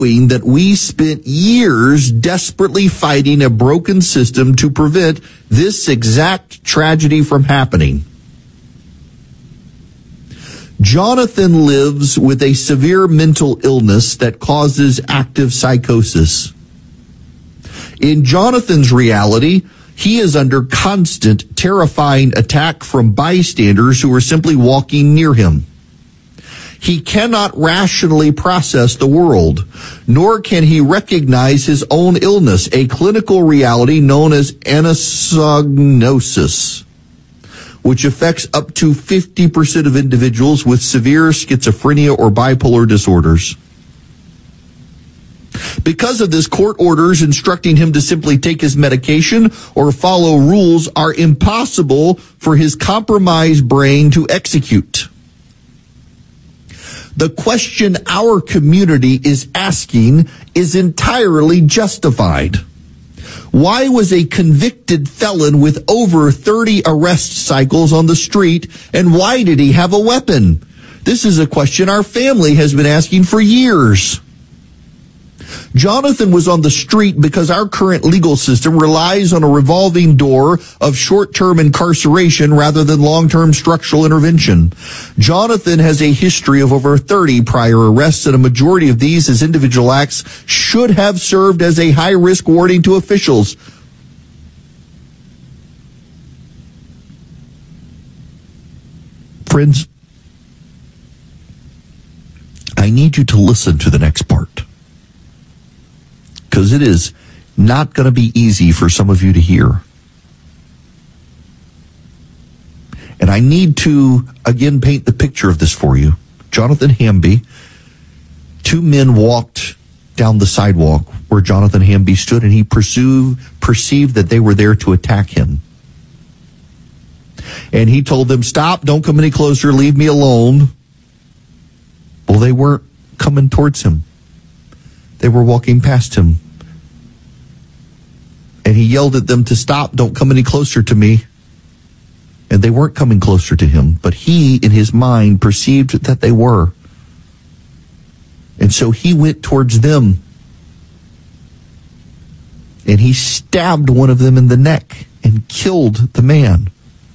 that we spent years desperately fighting a broken system to prevent this exact tragedy from happening. Jonathan lives with a severe mental illness that causes active psychosis. In Jonathan's reality, he is under constant, terrifying attack from bystanders who are simply walking near him. He cannot rationally process the world, nor can he recognize his own illness, a clinical reality known as anosognosis, which affects up to 50% of individuals with severe schizophrenia or bipolar disorders. Because of this, court orders instructing him to simply take his medication or follow rules are impossible for his compromised brain to execute. The question our community is asking is entirely justified. Why was a convicted felon with over 30 arrest cycles on the street, and why did he have a weapon? This is a question our family has been asking for years. Jonathan was on the street because our current legal system relies on a revolving door of short-term incarceration rather than long-term structural intervention. Jonathan has a history of over 30 prior arrests, and a majority of these, his individual acts, should have served as a high-risk warning to officials. Friends, I need you to listen to the next part, because it is not going to be easy for some of you to hear. And I need to, again, paint the picture of this for you. Jonathan Hamby, two men walked down the sidewalk where Jonathan Hamby stood, and he perceived that they were there to attack him. And he told them, "Stop, don't come any closer, leave me alone." Well, they weren't coming towards him. They were walking past him. And he yelled at them to stop, don't come any closer to me. And they weren't coming closer to him, but he, in his mind, perceived that they were. And so he went towards them. And he stabbed one of them in the neck and killed the man.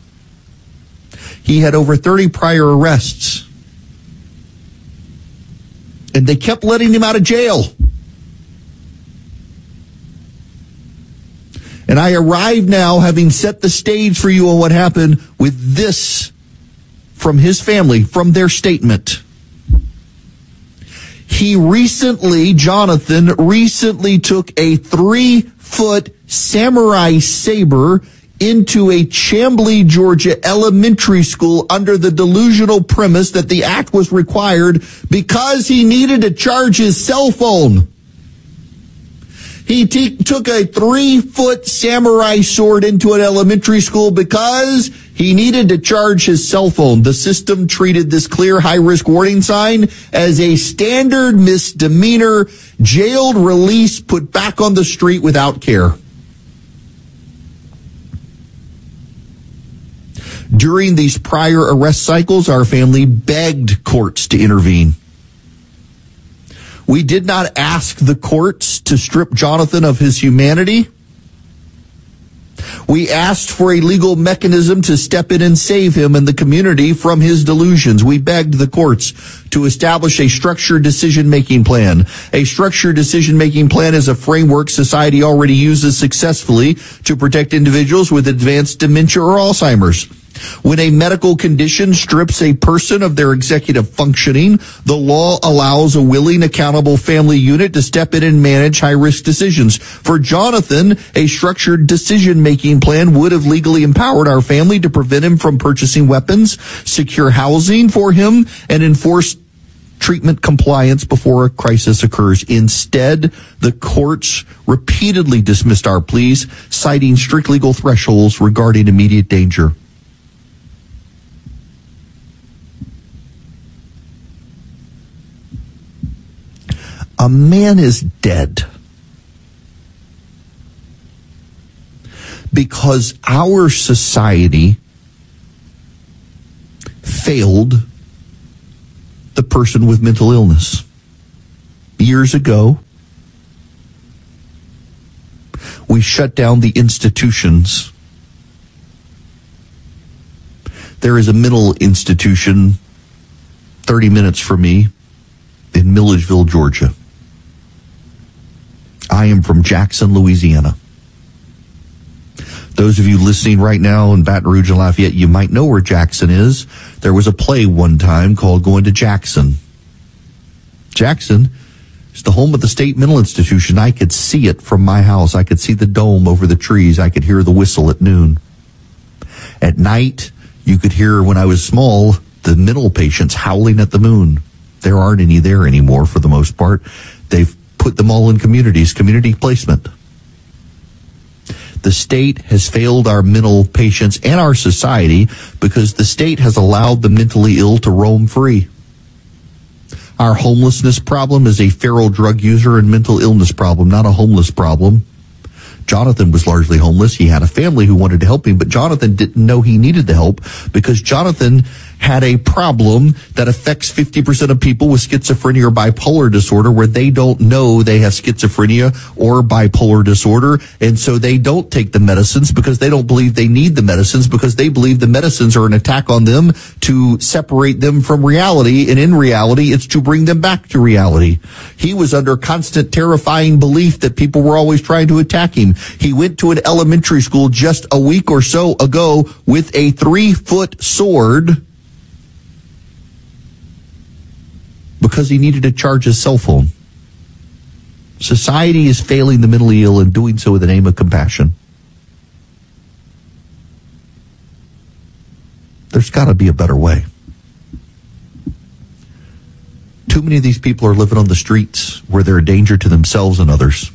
He had over 30 prior arrests. And they kept letting him out of jail. And I arrive now, having set the stage for you on what happened, with this from his family, from their statement. Jonathan recently took a 3-foot samurai saber into a Chamblee, Georgia elementary school under the delusional premise that the act was required because he needed to charge his cell phone. He took a 3-foot samurai sword into an elementary school because he needed to charge his cell phone. The system treated this clear high-risk warning sign as a standard misdemeanor, jailed, released, put back on the street without care. During these prior arrest cycles, our family begged courts to intervene. We did not ask the courts to strip Jonathan of his humanity. We asked for a legal mechanism to step in and save him and the community from his delusions. We begged the courts to establish a structured decision-making plan. A structured decision-making plan is a framework society already uses successfully to protect individuals with advanced dementia or Alzheimer's. When a medical condition strips a person of their executive functioning, the law allows a willing, accountable family unit to step in and manage high-risk decisions. For Jonathan, a structured decision-making plan would have legally empowered our family to prevent him from purchasing weapons, secure housing for him, and enforce treatment compliance before a crisis occurs. Instead, the courts repeatedly dismissed our pleas, citing strict legal thresholds regarding immediate danger. A man is dead because our society failed the person with mental illness. years ago. We shut down the institutions. There is a mental institution 30 minutes from me in Milledgeville, Georgia. I am from Jackson, Louisiana. Those of you listening right now in Baton Rouge and Lafayette, you might know where Jackson is. There was a play one time called Going to Jackson. Jackson is the home of the state mental institution. I could see it from my house. I could see the dome over the trees. I could hear the whistle at noon. At night, you could hear, when I was small, the mental patients howling at the moon. There aren't any there anymore for the most part. They've put them all in communities, community placement. The state has failed our mental patients and our society because the state has allowed the mentally ill to roam free. Our homelessness problem is a feral drug user and mental illness problem, not a homeless problem. Jonathan was largely homeless. He had a family who wanted to help him, but Jonathan didn't know he needed the help because Jonathan had a problem that affects 50% of people with schizophrenia or bipolar disorder, where they don't know they have schizophrenia or bipolar disorder, and so they don't take the medicines because they don't believe they need the medicines, because they believe the medicines are an attack on them to separate them from reality, and in reality, it's to bring them back to reality. He was under constant terrifying belief that people were always trying to attack him. He went to an elementary school just a week or so ago with a 3-foot sword because he needed to charge his cell phone. Society is failing the mentally ill and doing so in the name of compassion. There's got to be a better way. Too many of these people are living on the streets where they're a danger to themselves and others.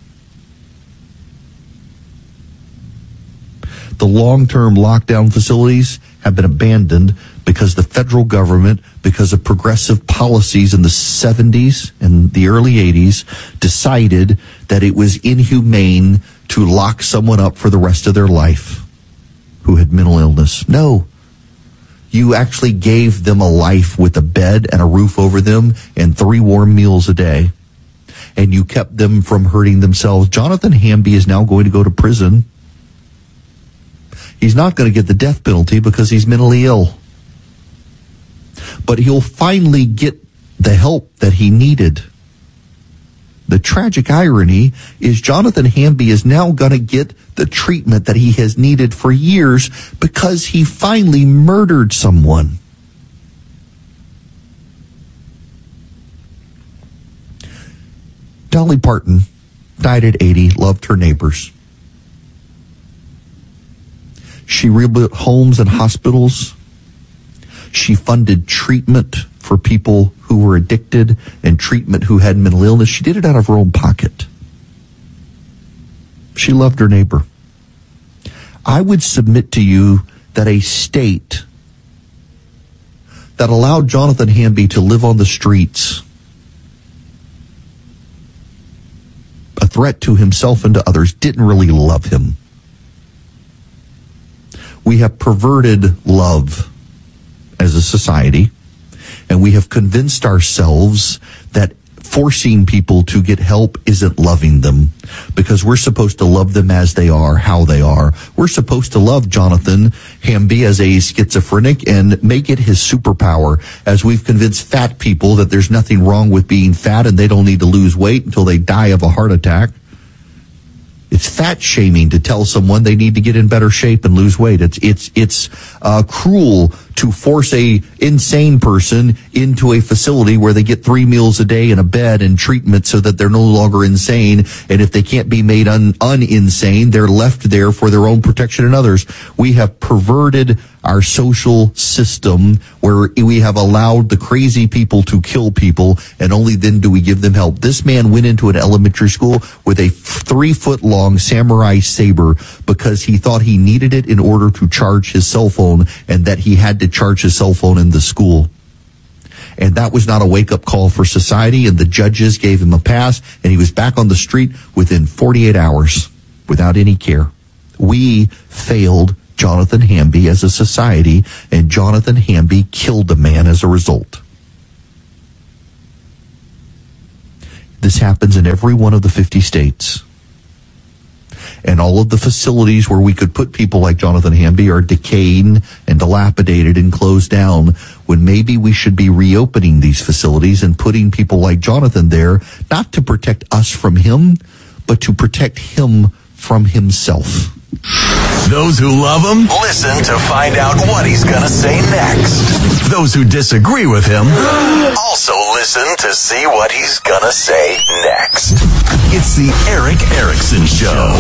The long-term lockdown facilities have been abandoned because the federal government, because of progressive policies in the 70s and the early 80s, decided that it was inhumane to lock someone up for the rest of their life who had mental illness. No. You actually gave them a life with a bed and a roof over them and 3 warm meals a day, and you kept them from hurting themselves. Jonathan Hamby is now going to go to prison. He's not going to get the death penalty because he's mentally ill. But he'll finally get the help that he needed. The tragic irony is Jonathan Hamby is now going to get the treatment that he has needed for years because he finally murdered someone. Dolly Parton died at 80, loved her neighbors. She rebuilt homes and hospitals. She funded treatment for people who were addicted and treatment who had mental illness. She did it out of her own pocket. She loved her neighbor. I would submit to you that a state that allowed Jonathan Hamby to live on the streets, a threat to himself and to others, didn't really love him. We have perverted love as a society, and we have convinced ourselves that forcing people to get help isn't loving them, because we're supposed to love them as they are, how they are. We're supposed to love Jonathan Hamby as a schizophrenic and make it his superpower, as we've convinced fat people that there's nothing wrong with being fat and they don't need to lose weight until they die of a heart attack. It's fat shaming to tell someone they need to get in better shape and lose weight. It's cruel to force a insane person into a facility where they get 3 meals a day and a bed and treatment so that they're no longer insane. And if they can't be made uninsane, they're left there for their own protection and others. We have perverted our social system where we have allowed the crazy people to kill people, and only then do we give them help. This man went into an elementary school with a 3-foot-long samurai saber because he thought he needed it in order to charge his cell phone, and that he had to charge his cell phone in the school. And that was not a wake-up call for society, and the judges gave him a pass, and he was back on the street within 48 hours without any care. We failed Jonathan Hamby as a society, and Jonathan Hamby killed a man as a result. This happens in every one of the 50 states. And all of the facilities where we could put people like Jonathan Hamby are decaying and dilapidated and closed down, when maybe we should be reopening these facilities and putting people like Jonathan there, not to protect us from him, but to protect him from himself. Those who love him, listen to find out what he's going to say next. Those who disagree with him, also listen to see what he's going to say next. It's the Erick Erickson Show.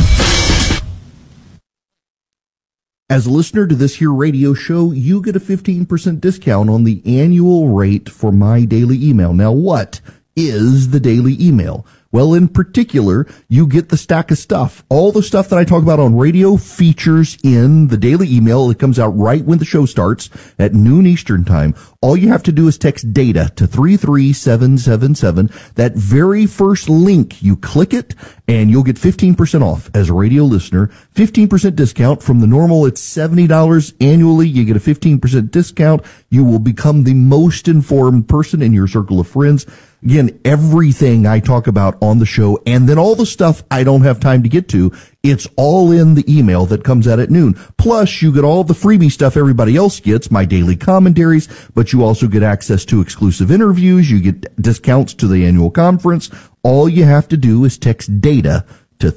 As a listener to this here radio show, you get a 15% discount on the annual rate for my daily email. Now, what is the daily email? Well, in particular, you get the stack of stuff. All the stuff that I talk about on radio features in the daily email. It comes out right when the show starts at noon Eastern time. All you have to do is text DATA to 33777. That very first link, you click it, and you'll get 15% off as a radio listener. 15% discount from the normal. It's $70 annually. You get a 15% discount. You will become the most informed person in your circle of friends. Again, everything I talk about on the show, and then all the stuff I don't have time to get to, it's all in the email that comes out at noon. Plus, you get all the freebie stuff everybody else gets, my daily commentaries, but you also get access to exclusive interviews. You get discounts to the annual conference. All you have to do is text DATA to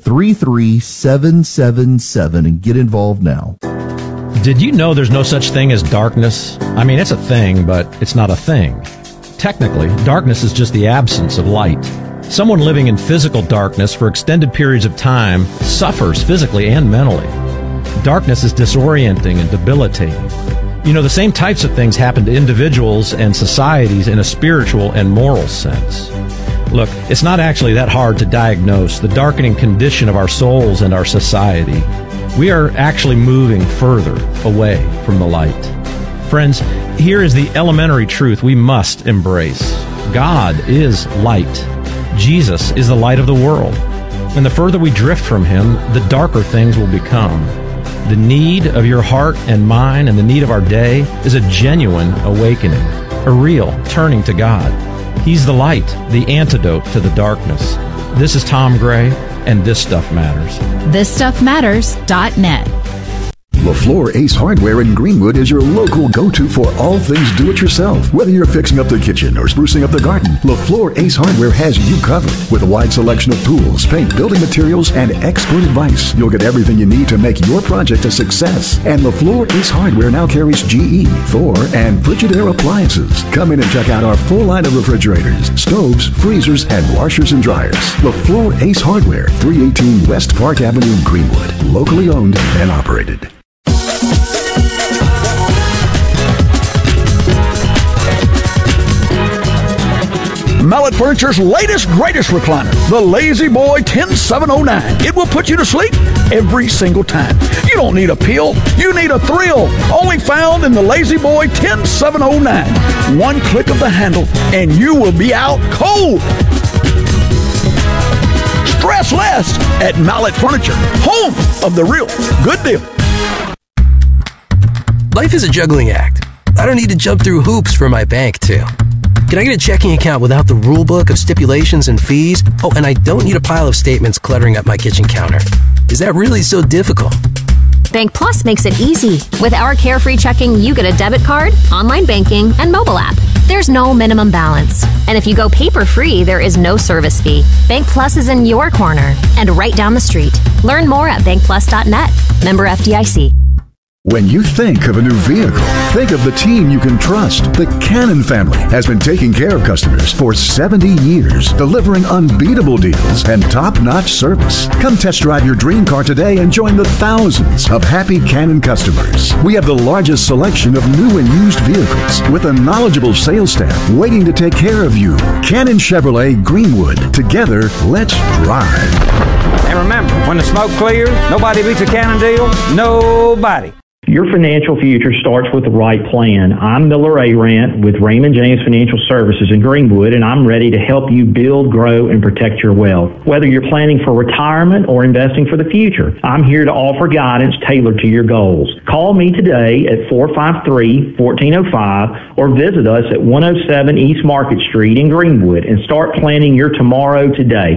33777 and get involved now. Did you know there's no such thing as darkness? I mean, it's a thing, but it's not a thing. Technically, darkness is just the absence of light. Someone living in physical darkness for extended periods of time suffers physically and mentally. Darkness is disorienting and debilitating. You know, the same types of things happen to individuals and societies in a spiritual and moral sense. Look, it's not actually that hard to diagnose the darkening condition of our souls and our society. We are actually moving further away from the light. Friends, here is the elementary truth we must embrace. God is light. Jesus is the light of the world. And the further we drift from him, the darker things will become. The need of your heart and mine and the need of our day is a genuine awakening, a real turning to God. He's the light, the antidote to the darkness. This is Tom Gray, and This Stuff Matters. ThisStuffMatters.net. LaFleur Ace Hardware in Greenwood is your local go-to for all things do-it-yourself. Whether you're fixing up the kitchen or sprucing up the garden, LaFleur Ace Hardware has you covered. With a wide selection of tools, paint, building materials, and expert advice, you'll get everything you need to make your project a success. And LaFleur Ace Hardware now carries GE, Thor, and Frigidaire appliances. Come in and check out our full line of refrigerators, stoves, freezers, and washers and dryers. LaFleur Ace Hardware, 318 West Park Avenue, Greenwood. Locally owned and operated. Mallet Furniture's latest, greatest recliner, the Lazy Boy 10709. It will put you to sleep every single time. You don't need a pill, you need a thrill. Only found in the Lazy Boy 10709. One click of the handle and you will be out cold. Stress less at Mallet Furniture, home of the real good deal. Life is a juggling act. I don't need to jump through hoops for my bank, too. Can I get a checking account without the rule book of stipulations and fees? Oh, and I don't need a pile of statements cluttering up my kitchen counter. Is that really so difficult? Bank Plus makes it easy. With our Carefree Checking, you get a debit card, online banking, and mobile app. There's no minimum balance. And if you go paper-free, there is no service fee. Bank Plus is in your corner and right down the street. Learn more at bankplus.net. Member FDIC. When you think of a new vehicle, think of the team you can trust. The Cannon family has been taking care of customers for 70 years, delivering unbeatable deals and top-notch service. Come test drive your dream car today and join the thousands of happy Cannon customers. We have the largest selection of new and used vehicles with a knowledgeable sales staff waiting to take care of you. Cannon Chevrolet Greenwood. Together, let's drive. And remember, when the smoke clears, nobody beats a Cannon deal. Nobody. Your financial future starts with the right plan. I'm Miller Arant with Raymond James Financial Services in Greenwood, and I'm ready to help you build, grow, and protect your wealth. Whether you're planning for retirement or investing for the future, I'm here to offer guidance tailored to your goals. Call me today at 453-1405 or visit us at 107 East Market Street in Greenwood and start planning your tomorrow today.